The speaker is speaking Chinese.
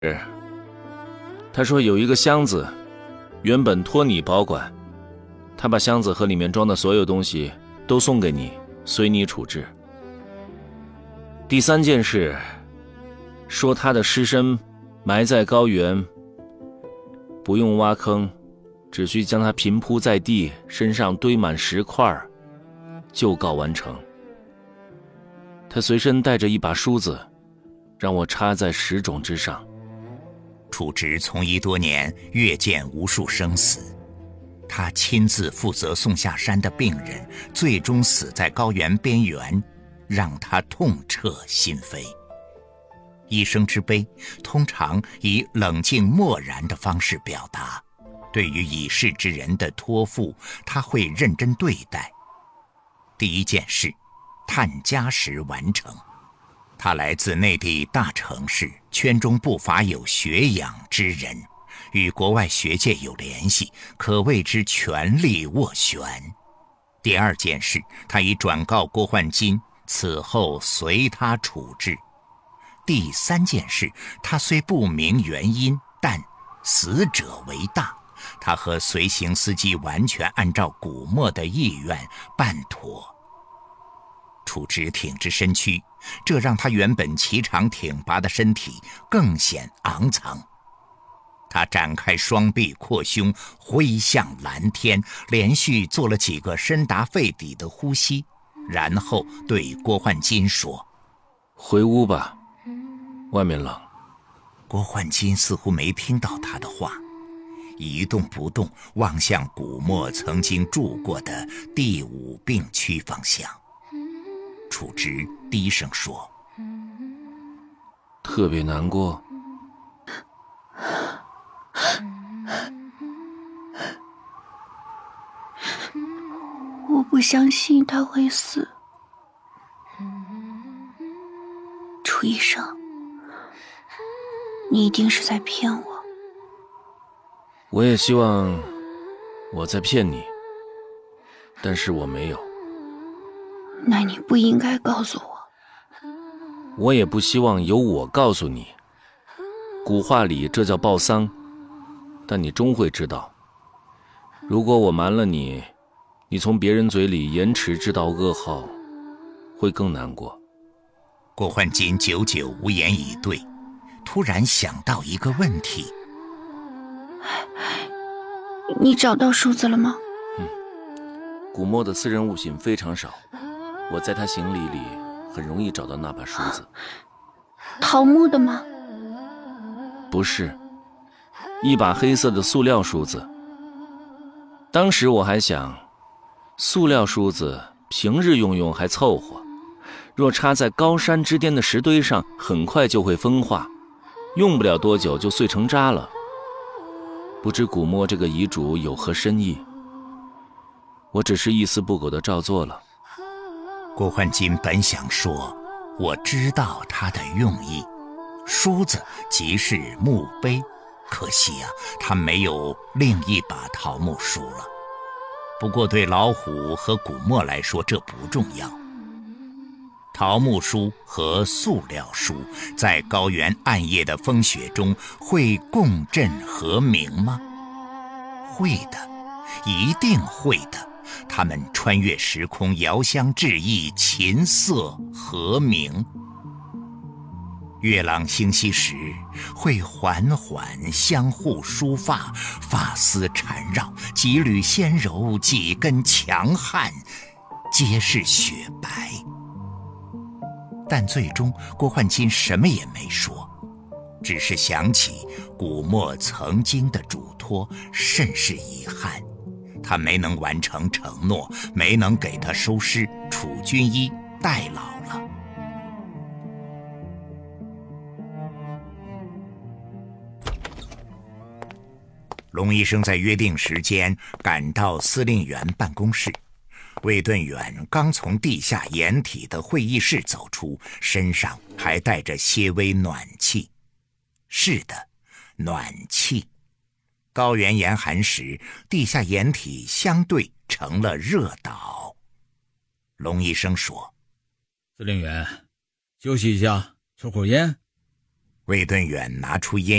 他说有一个箱子，原本托你保管，他把箱子和里面装的所有东西都送给你，随你处置。第三件事，说他的尸身埋在高原，不用挖坑，只需将它平铺在地，身上堆满石块，就告完成。他随身带着一把梳子，让我插在石冢之上。 处直从医多年，阅见无数生死，他亲自负责送下山的病人，最终死在高原边缘，让他痛彻心扉。一生之悲，通常以冷静漠然的方式表达。对于已逝之人的托付，他会认真对待。第一件事，探家时完成。他来自内地大城市，圈中不乏有学养之人，与国外学界有联系，可谓之权力斡旋。第二件事，他已转告郭焕金，此后随他处置。第三件事，他虽不明原因，但死者为大，他和随行司机完全按照古墨的意愿办妥。处直挺直身躯，这让他原本颀长挺拔的身体更显昂藏。他展开双臂扩胸，挥向蓝天，连续做了几个深达肺底的呼吸，然后对郭焕金说： 回屋吧，外面冷。 郭焕金似乎没听到他的话，一动不动望向古墨曾经住过的第5病区方向。处直低声说： 特别难过。 我不相信他会死。楚医生，你一定是在骗我。 我也希望我在骗你，但是我没有。 那你不应该告诉我。 我也不希望由我告诉你。古话里这叫报丧，但你终会知道。如果我瞒了你，你从别人嘴里延迟知道噩耗，会更难过。 郭焕金久久无言以对，突然想到一个问题。 你找到梳子了吗？ 古墨的私人物品非常少，我在他行李里很容易找到那把梳子。 桃木的吗？ 不是，一把黑色的塑料梳子。当时我还想，塑料梳子平日用还凑合，若插在高山之巅的石堆上，很快就会风化，用不了多久就碎成渣了。不知古墨这个遗嘱有何深意，我只是一丝不苟地照做了。 郭焕金本想说，我知道他的用意，梳子即是墓碑，可惜啊，他没有另一把桃木梳了。不过对老虎和古墨来说这不重要。桃木梳和塑料梳在高原暗夜的风雪中会共振和鸣吗？会的，一定会的。他们穿越时空，遥相致意，琴瑟和鸣。月朗星稀时，会缓缓相互梳发，发丝缠绕，几缕纤柔，几根强悍，皆是雪白。但最终郭焕金什么也没说，只是想起古墨曾经的嘱托，甚是遗憾。他没能完成承诺，没能给他收尸，楚军医代劳了。龙医生在约定时间赶到司令员办公室，卫顿远刚从地下掩体的会议室走出，身上还带着些微暖气。是的，暖气。高原严寒时，地下掩体相对成了热岛。龙医生说： 司令员，休息一下，抽口烟。 魏敦远拿出烟